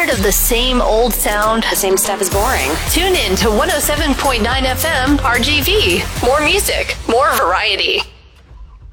Tired of the same old sound? The same stuff is boring. Tune in to 107.9 FM RGV. More music, more variety.